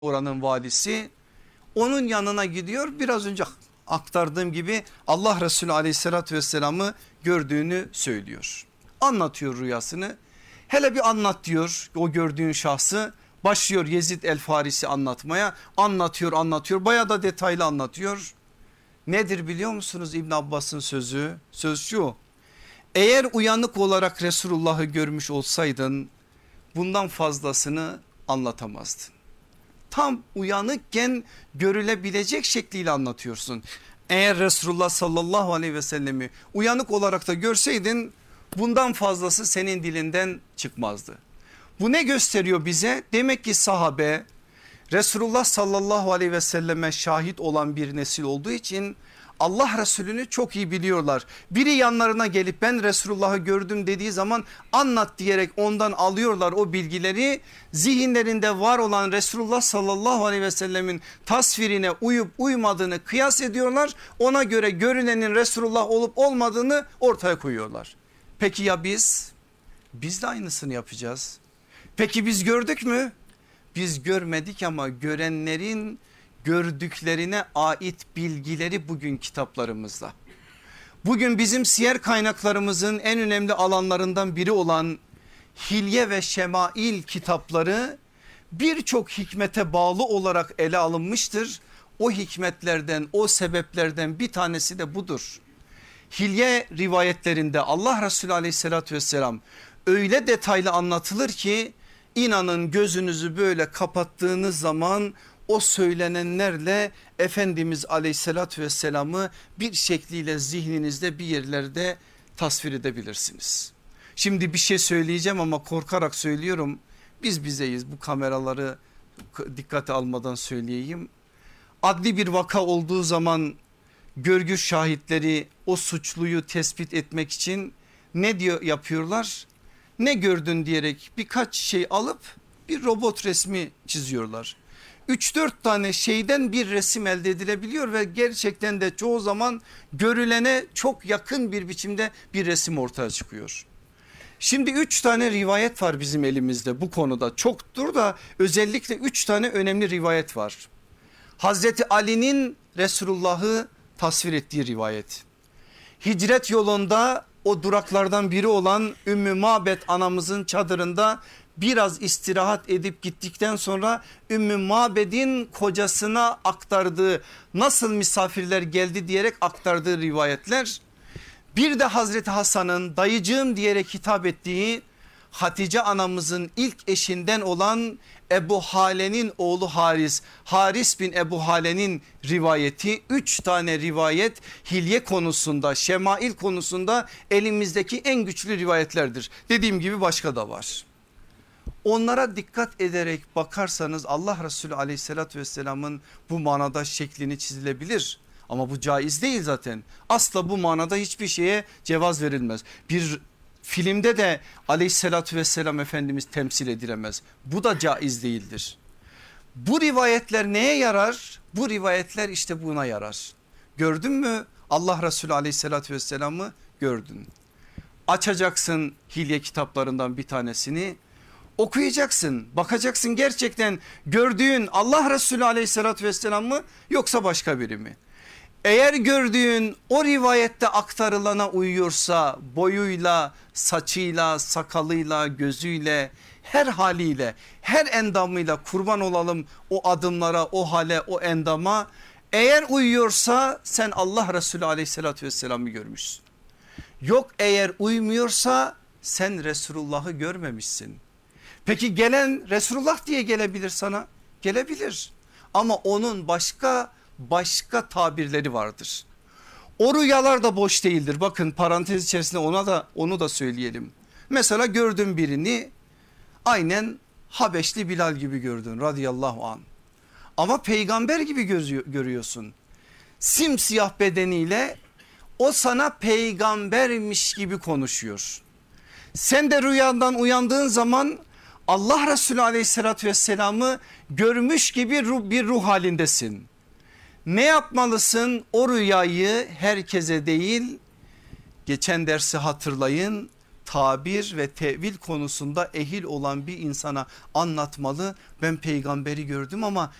oranın valisi, onun yanına gidiyor. Biraz önce aktardığım gibi Allah Resulü aleyhissalatü vesselam'ı gördüğünü söylüyor. Anlatıyor rüyasını. Hele bir anlat diyor o gördüğün şahsı. Başlıyor Yezid el Farisi anlatmaya. Anlatıyor. Bayağı da detaylı anlatıyor. Nedir biliyor musunuz İbn Abbas'ın sözü? Söz şu: eğer uyanık olarak Resulullah'ı görmüş olsaydın bundan fazlasını anlatamazdın. Tam uyanıkken görülebilecek şekliyle anlatıyorsun. Eğer Resulullah sallallahu aleyhi ve sellemi uyanık olarak da görseydin bundan fazlası senin dilinden çıkmazdı. Bu ne gösteriyor bize? Demek ki sahabe Resulullah sallallahu aleyhi ve selleme şahit olan bir nesil olduğu için Allah Resulü'nü çok iyi biliyorlar. Biri yanlarına gelip ben Resulullah'ı gördüm dediği zaman anlat diyerek ondan alıyorlar o bilgileri. Zihinlerinde var olan Resulullah sallallahu aleyhi ve sellemin tasvirine uyup uymadığını kıyas ediyorlar. Ona göre görünenin Resulullah olup olmadığını ortaya koyuyorlar. Peki ya biz? Biz de aynısını yapacağız. Peki biz gördük mü? Biz görmedik ama görenlerin gördüklerine ait bilgileri bugün kitaplarımızda. Bugün bizim siyer kaynaklarımızın en önemli alanlarından biri olan Hilye ve Şemail kitapları birçok hikmete bağlı olarak ele alınmıştır. O hikmetlerden, o sebeplerden bir tanesi de budur. Hilye rivayetlerinde Allah Resulü aleyhissalatü vesselam öyle detaylı anlatılır ki inanın gözünüzü böyle kapattığınız zaman o söylenenlerle Efendimiz aleyhissalatü vesselam'ı bir şekliyle zihninizde bir yerlerde tasvir edebilirsiniz. Şimdi bir şey söyleyeceğim ama korkarak söylüyorum, biz bizeyiz, bu kameraları dikkate almadan söyleyeyim. Adli bir vaka olduğu zaman görgü şahitleri o suçluyu tespit etmek için ne diyor yapıyorlar? Ne gördün diyerek birkaç şey alıp bir robot resmi çiziyorlar. 3-4 tane şeyden bir resim elde edilebiliyor ve gerçekten de çoğu zaman görülene çok yakın bir biçimde bir resim ortaya çıkıyor. Şimdi 3 tane rivayet var bizim elimizde bu konuda, çoktur da özellikle 3 tane önemli rivayet var. Hazreti Ali'nin Resulullah'ı tasvir ettiği rivayet. Hicret yolunda o duraklardan biri olan Ümmü Mabet anamızın çadırında biraz istirahat edip gittikten sonra Ümmü Mabed'in kocasına aktardığı, nasıl misafirler geldi diyerek aktardığı rivayetler. Bir de Hazreti Hasan'ın dayıcığım diyerek hitap ettiği Hatice anamızın ilk eşinden olan Ebu Hale'nin oğlu Haris bin Ebu Hale'nin rivayeti. 3 tane rivayet hilye konusunda, şemail konusunda elimizdeki en güçlü rivayetlerdir. Dediğim gibi başka da var. Onlara dikkat ederek bakarsanız Allah Resulü aleyhissalatü vesselamın bu manada şeklini çizilebilir. Ama bu caiz değil zaten. Asla bu manada hiçbir şeye cevaz verilmez. Bir filmde de aleyhissalatü vesselam Efendimiz temsil edilemez. Bu da caiz değildir. Bu rivayetler neye yarar? Bu rivayetler işte buna yarar. Gördün mü Allah Resulü aleyhissalatü vesselam'ı? Gördün. Açacaksın hilye kitaplarından bir tanesini, okuyacaksın, bakacaksın gerçekten gördüğün Allah Resulü aleyhissalatü vesselam mı yoksa başka biri mi? Eğer gördüğün o rivayette aktarılana uyuyorsa, boyuyla, saçıyla, sakalıyla, gözüyle, her haliyle, her endamıyla, kurban olalım o adımlara, o hale, o endama, eğer uyuyorsa sen Allah Resulü aleyhissalatü vesselam'ı görmüşsün. Yok eğer uymuyorsa sen Resulullah'ı görmemişsin. Peki gelen Resulullah diye gelebilir sana, gelebilir ama onun başka tabirleri vardır. O rüyalar da boş değildir. Bakın parantez içerisinde onu da söyleyelim. Mesela gördün birini, aynen Habeşli Bilal gibi gördün radıyallahu anh. Ama peygamber gibi görüyorsun. Simsiyah bedeniyle o sana peygambermiş gibi konuşuyor. Sen de rüyandan uyandığın zaman Allah Resulü aleyhissalatü vesselam'ı görmüş gibi bir ruh halindesin. Ne yapmalısın? O rüyayı herkese değil, geçen dersi hatırlayın, tabir ve tevil konusunda ehil olan bir insana anlatmalı. Ben peygamberi gördüm ama